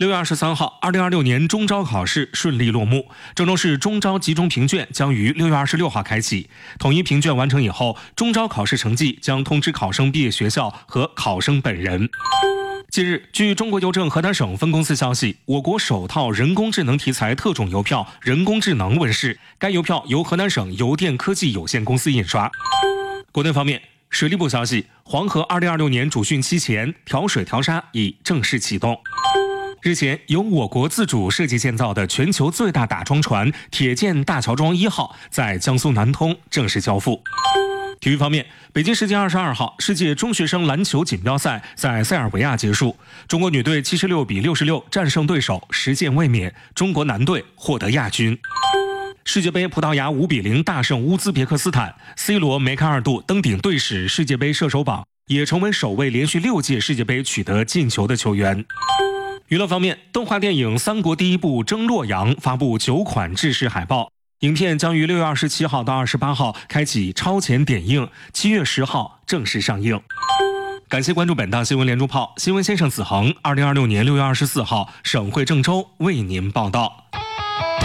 6月23号，2026年中招考试顺利落幕。郑州市中招集中评卷将于6月26号开启。统一评卷完成以后，中招考试成绩将通知考生毕业学校和考生本人。近日，据中国邮政河南省分公司消息，我国首套人工智能题材特种邮票“人工智能”问世。该邮票由河南省邮电科技有限公司印刷。国内方面，水利部消息，黄河2026年主汛期前调水调沙已正式启动。日前，由我国自主设计建造的全球最大打桩船铁建大桥桩1号在江苏南通正式交付。体育方面，北京时间22号，世界中学生篮球锦标赛在塞尔维亚结束，中国女队76比66战胜对手，10剑卫冕，中国男队获得亚军。世界杯，葡萄牙5比0大胜乌兹别克斯坦 ，C 罗、梅开二度登顶队史世界杯射手榜，也成为首位连续6届世界杯取得进球的球员。娱乐方面，动画电影《三国第一部征洛阳》发布9款制式海报，影片将于6月27号到28号开启超前点映，7月10号正式上映。感谢关注本档新闻连珠炮，新闻先生子恒，2026年6月24号，省会郑州为您报道。